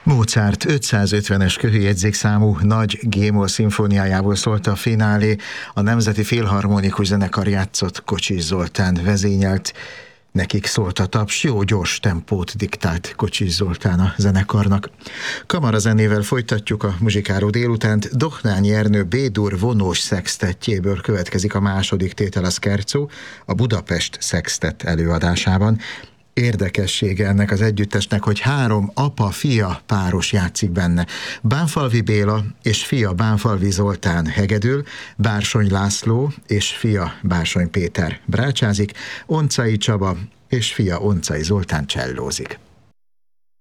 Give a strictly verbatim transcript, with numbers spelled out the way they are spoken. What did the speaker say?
Mozart ötszázötvenes köhőjegyzékszámú nagy G-moll szimfóniájából szólt a finálé. A Nemzeti Filharmonikus Zenekar játszott, Kocsis Zoltán vezényelt. Nekik szólt a taps, jó gyors tempót diktált Kocsis Zoltán a zenekarnak. Kamarazenével folytatjuk a muzsikáló délutánt. Dohnányi Ernő B-dur vonós szextettjéből következik a második tétel, a Scherzo, a Budapest Szextett előadásában. Érdekessége ennek az együttesnek, hogy három apa-fia páros játszik benne. Bánfalvi Béla és fia Bánfalvi Zoltán hegedül, Bársony László és fia Bársony Péter brácsázik, Oncai Csaba és fia Oncai Zoltán csellózik.